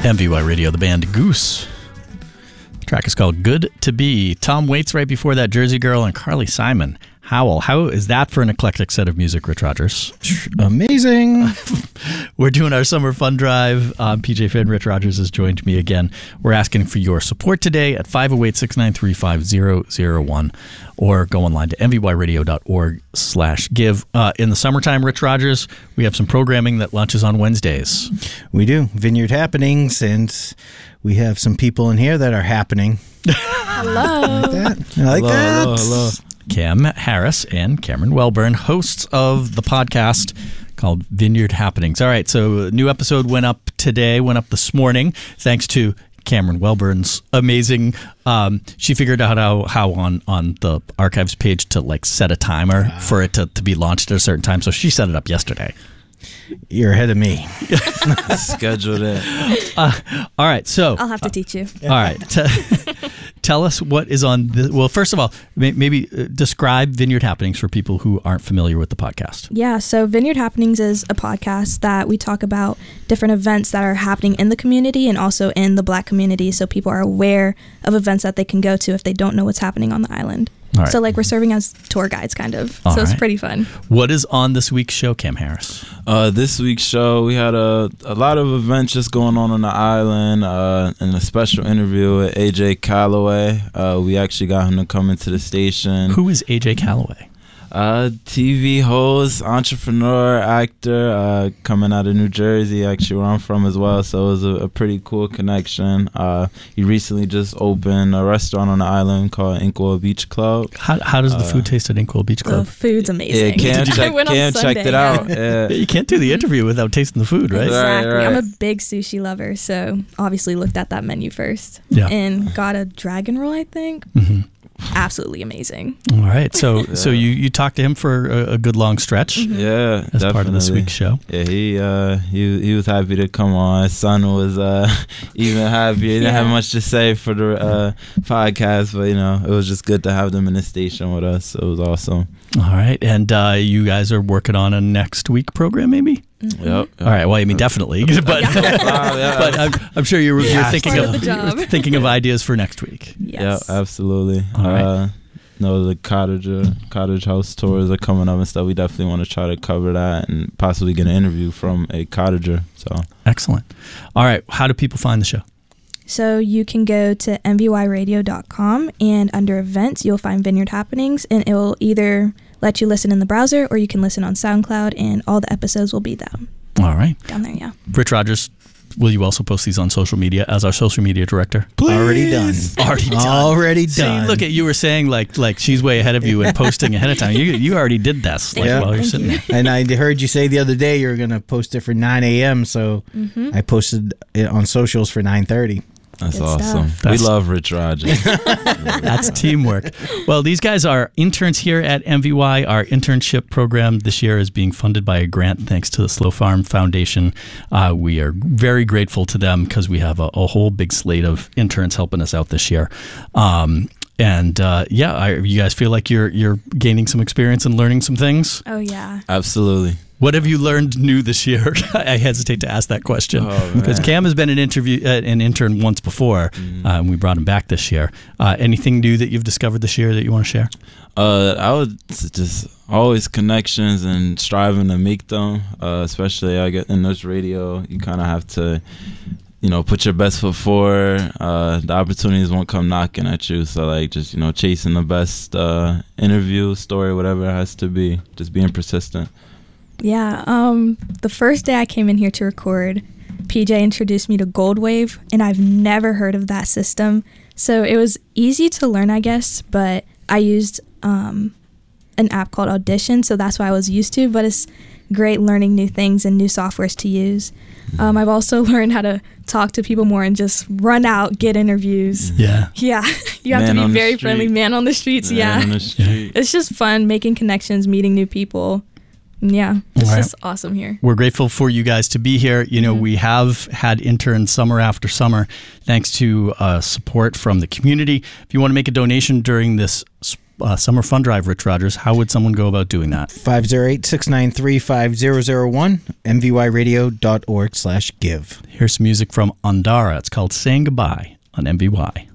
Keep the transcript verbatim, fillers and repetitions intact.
M V Y Radio, the band Goose. The track is called Good to Be. Tom Waits right before that, Jersey Girl, and Carly Simon, Howl. How is that for an eclectic set of music, Rich Rogers? Amazing. We're doing our summer fun drive. Um, P J Finn, Rich Rogers has joined me again. We're asking for your support today at five oh eight, six nine three, five oh oh one or go online to m v y radio dot org slash give. Uh, in the summertime, Rich Rogers, we have some programming that launches on Wednesdays. We do. Vineyard Happenings, and we have some people in here that are happening. Hello. I like that. I like hello, that. hello, hello. Cam Harris and Cameron Wellburn, hosts of the podcast called Vineyard Happenings. All right, so a new episode went up today, went up this morning, thanks to Cameron Wellburn's amazing, um, she figured out how, how on, on the archives page to like set a timer wow. for it to, to be launched at a certain time. So she set it up yesterday. You're ahead of me. Scheduled it. Uh, all right, so I'll have to teach you. All right, T- tell us what is on the. Well, first of all, may, maybe uh, describe Vineyard Happenings for people who aren't familiar with the podcast. Yeah, so Vineyard Happenings is a podcast that we talk about different events that are happening in the community and also in the Black community, so people are aware of events that they can go to if they don't know what's happening on the island. Right. So like we're serving as tour guides kind of. All so right. It's pretty fun. What is on this week's show, Cam Harris? Uh, this week's show, we had a, a lot of events just going on on the island uh, and a special interview with A J Calloway. Uh, we actually got him to come into the station. Who is A J Calloway? Uh, T V host, entrepreneur, actor, uh, coming out of New Jersey, actually where I'm from as well, so it was a, a pretty cool connection. Uh, he recently just opened a restaurant on the island called Inkwell Beach Club. How, how does the uh, food taste at Inkwell Beach Club? The food's amazing. Yeah, Cam, check, Cam Sunday, checked it yeah. out. Yeah. You can't do the interview without tasting the food, right? Exactly. Right, right. I'm a big sushi lover, so obviously looked at that menu first. Yeah. And got a dragon roll, I think. Mm-hmm. Absolutely amazing. All right, so yeah. so you, you talked to him for a, a good long stretch. Mm-hmm. Yeah, as definitely. part of this week's show. Yeah, he uh, he he was happy to come on. His son was uh, even happier. He didn't yeah. have much to say for the uh, podcast, but you know, it was just good to have them in the station with us. So it was awesome. All right, and uh, you guys are working on a next week program, maybe? Mm-hmm. Yep, yep. All right. Well, I mean, definitely, but Wow, yeah. but I'm, I'm sure you're, you're Yeah, thinking part of, of the job. you're thinking of ideas for next week. Yes. Yeah, absolutely. All right. Uh, no, the cottage uh, cottage house tours are coming up and stuff. We definitely want to try to cover that and possibly get an interview from a cottager. So Excellent. All right. How do people find the show? So you can go to m v y radio dot com and under events, you'll find Vineyard Happenings, and it will either let you listen in the browser or you can listen on SoundCloud, and all the episodes will be down. All right. Down there, yeah. Rich Rogers, will you also post these on social media as our social media director? Please. Already done. Already done. Already See, done. look at you were saying like like she's way ahead of you and posting ahead of time. You you already did this like Yeah. while you're Thank sitting you. there. And I heard you say the other day you were going to post it for nine a.m., so Mm-hmm. I posted it on socials for nine thirty. that's Good awesome. stuff. That's- we love Rich Rogers. That's teamwork. Well, these guys are interns here at M V Y. Our internship program this year is being funded by a grant thanks to the Slow Farm Foundation. Uh, we are very grateful to them because we have a, a whole big slate of interns helping us out this year. Um, and uh, yeah, I, you guys feel like you're you're gaining some experience and learning some things? Oh, yeah. Absolutely. What have you learned new this year? I hesitate to ask that question Oh, because man. Cam has been an interview, uh, an intern once before, Mhm. uh, and we brought him back this year. Uh, anything new that you've discovered this year that you want to share? Uh, I would s- just always connections and striving to make them. Uh, especially I get in this radio, you kind of have to, you know, put your best foot forward. Uh, the opportunities won't come knocking at you. So like, just you know, chasing the best uh, interview, story, whatever it has to be. Just being persistent. Yeah, um, the first day I came in here to record, P J introduced me to Goldwave, and I've never heard of that system. So it was easy to learn, I guess, but I used um, an app called Audition, so that's what I was used to, but it's great learning new things and new softwares to use. Um, I've also learned how to talk to people more and just run out, get interviews. Yeah. Yeah, you have Man to on be the very street. friendly, man on the streets, yeah. On the street. It's just fun making connections, meeting new people. Yeah, it's Wow. just awesome here. We're grateful for you guys to be here. You know, Mhm. we have had interns summer after summer, thanks to uh, support from the community. If you want to make a donation during this uh, Summer Fund Drive, Rich Rogers, how would someone go about doing that? five oh eight, six nine three, five oh oh one, m v y radio dot org slash give. Here's some music from Ondara. It's called Saying Goodbye on M V Y.